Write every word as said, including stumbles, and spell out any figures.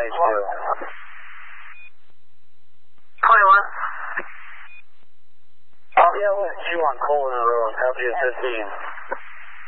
twenty-two. twenty-one. Oh, yeah, look, Q on Colin Road, L G S fifteen.